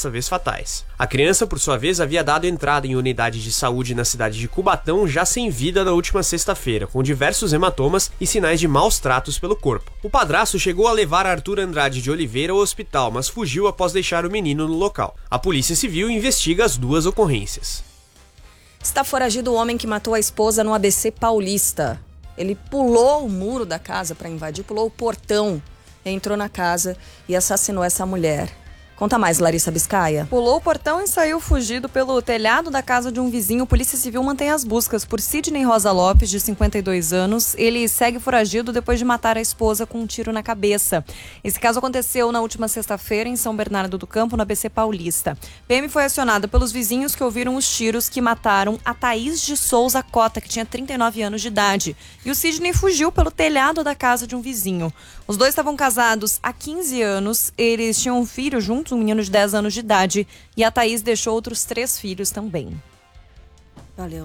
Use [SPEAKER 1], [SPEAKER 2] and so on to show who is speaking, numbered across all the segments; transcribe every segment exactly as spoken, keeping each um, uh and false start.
[SPEAKER 1] dessa vez fatais. A criança, por sua vez, havia dado entrada em unidade de saúde na cidade de Cubatão já sem vida na última sexta-feira, com diversos hematomas e sinais de maus tratos pelo corpo. O padrasto chegou a levar Arthur Andrade de Oliveira ao hospital, mas fugiu após deixar o menino no local. A Polícia Civil investiga as duas ocorrências.
[SPEAKER 2] Está foragido o homem que matou a esposa no A B C Paulista. Ele pulou o muro da casa para invadir, pulou o portão, entrou na casa e assassinou essa mulher. Conta mais, Larissa Biscaia.
[SPEAKER 3] Pulou o portão e saiu fugido pelo telhado da casa de um vizinho. Polícia Civil mantém as buscas por Sidney Rosa Lopes, de cinquenta e dois anos. Ele segue foragido depois de matar a esposa com um tiro na cabeça. Esse caso aconteceu na última sexta-feira em São Bernardo do Campo, na A B C Paulista. P M foi acionada pelos vizinhos que ouviram os tiros que mataram a Thaís de Souza Cota, que tinha trinta e nove anos de idade. E o Sidney fugiu pelo telhado da casa de um vizinho. Os dois estavam casados há quinze anos. Eles tinham um filho juntos, um menino de dez anos de idade, e a Thaís deixou outros três filhos também.
[SPEAKER 2] Valeu.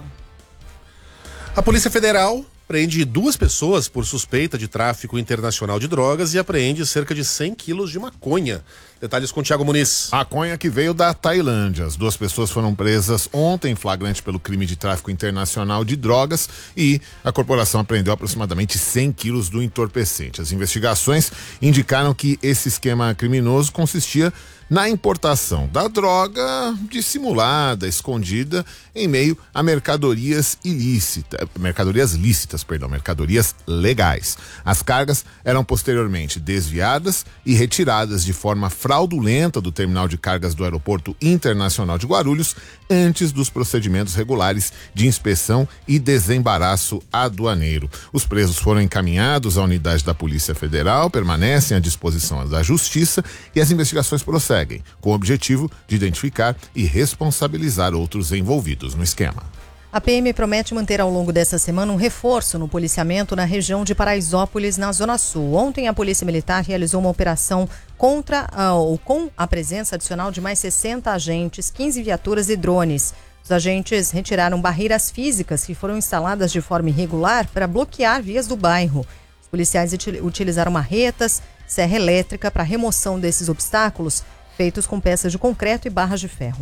[SPEAKER 4] A Polícia Federal prende duas pessoas por suspeita de tráfico internacional de drogas e apreende cerca de cem quilos de maconha. Detalhes com Thiago Muniz.
[SPEAKER 5] Maconha que veio da Tailândia. As duas pessoas foram presas ontem em flagrante pelo crime de tráfico internacional de drogas e a corporação apreendeu aproximadamente cem quilos do entorpecente. As investigações indicaram que esse esquema criminoso consistia na importação da droga dissimulada, escondida, em meio a mercadorias ilícitas, mercadorias lícitas, perdão, mercadorias legais. As cargas eram posteriormente desviadas e retiradas de forma fraudulenta do terminal de cargas do Aeroporto Internacional de Guarulhos antes dos procedimentos regulares de inspeção e desembaraço aduaneiro. Os presos foram encaminhados à unidade da Polícia Federal, permanecem à disposição da Justiça e as investigações prosseguem, com o objetivo de identificar e responsabilizar outros envolvidos no esquema.
[SPEAKER 6] A P M promete manter ao longo dessa semana um reforço no policiamento na região de Paraisópolis, na Zona Sul. Ontem, a Polícia Militar realizou uma operação contra, ou com a presença adicional de mais sessenta agentes, quinze viaturas e drones. Os agentes retiraram barreiras físicas que foram instaladas de forma irregular para bloquear vias do bairro. Os policiais utilizaram marretas, serra elétrica para remoção desses obstáculos, feitos com peças de concreto e barras de ferro.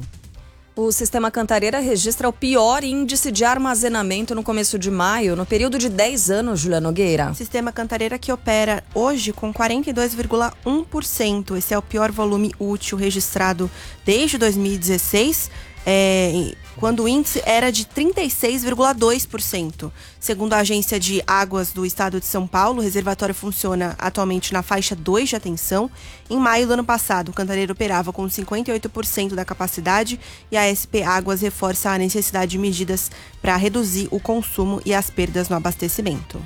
[SPEAKER 2] O Sistema Cantareira registra o pior índice de armazenamento no começo de maio, no período de dez anos, Julia Nogueira.
[SPEAKER 7] Sistema Cantareira que opera hoje com quarenta e dois vírgula um por cento. Esse é o pior volume útil registrado desde dois mil e dezesseis, é, quando o índice era de trinta e seis vírgula dois por cento. Segundo a Agência de Águas do Estado de São Paulo, o reservatório funciona atualmente na faixa dois de atenção. Em maio do ano passado, o Cantareira operava com cinquenta e oito por cento da capacidade e a S P Águas reforça a necessidade de medidas para reduzir o consumo e as perdas no abastecimento.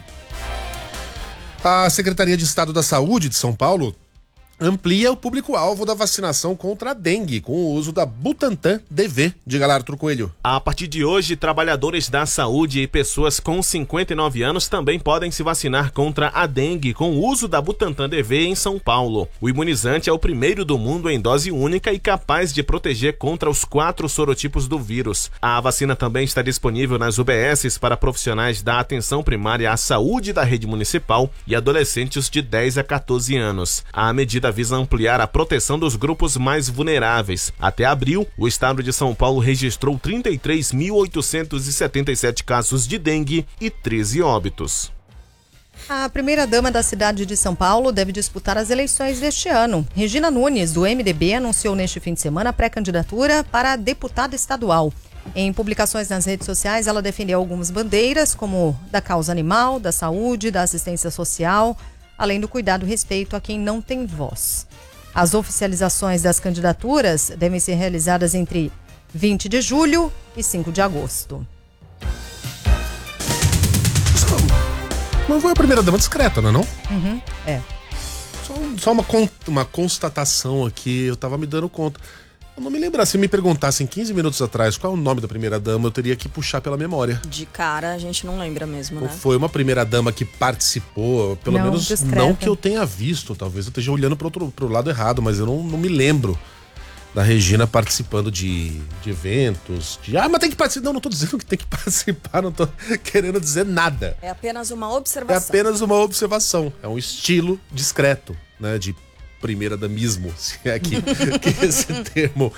[SPEAKER 4] A Secretaria de Estado da Saúde de São Paulo amplia o público-alvo da vacinação contra a dengue com o uso da Butantan D V. Diga lá, Arthur Coelho.
[SPEAKER 8] A partir de hoje, trabalhadores da saúde e pessoas com cinquenta e nove anos também podem se vacinar contra a dengue com o uso da Butantan D V em São Paulo. O imunizante é o primeiro do mundo em dose única e capaz de proteger contra os quatro sorotipos do vírus. A vacina também está disponível nas U B Ss para profissionais da atenção primária à saúde da rede municipal e adolescentes de dez a quatorze anos. A medida visa ampliar a proteção dos grupos mais vulneráveis. Até abril, o estado de São Paulo registrou trinta e três mil oitocentos e setenta e sete casos de dengue e treze óbitos.
[SPEAKER 6] A primeira-dama da cidade de São Paulo deve disputar as eleições deste ano. Regina Nunes, do M D B, anunciou neste fim de semana a pré-candidatura para deputada estadual. Em publicações nas redes sociais, ela defendeu algumas bandeiras, como da causa animal, da saúde, da assistência social, além do cuidado e respeito a quem não tem voz. As oficializações das candidaturas devem ser realizadas entre vinte de julho e cinco de agosto.
[SPEAKER 4] Não foi a primeira dama discreta, não é não?
[SPEAKER 6] Uhum, é.
[SPEAKER 4] Só, só uma, uma constatação aqui, eu tava me dando conta. Eu não me lembro, se me perguntassem quinze minutos atrás qual é o nome da primeira dama, eu teria que puxar pela memória.
[SPEAKER 2] De cara, a gente não lembra mesmo, né?
[SPEAKER 4] Foi uma primeira dama que participou, pelo
[SPEAKER 6] não,
[SPEAKER 4] menos
[SPEAKER 6] discreta.
[SPEAKER 4] Não que eu tenha visto, talvez eu esteja olhando pro, outro, pro lado errado, mas eu não, não me lembro da Regina participando de, de eventos, de, ah, mas tem que participar, não, não tô dizendo que tem que participar, não tô querendo dizer nada.
[SPEAKER 2] É apenas uma
[SPEAKER 4] É
[SPEAKER 2] observação.
[SPEAKER 4] apenas uma observação, é um estilo discreto, né, de primeira damismo, se é que, que esse termo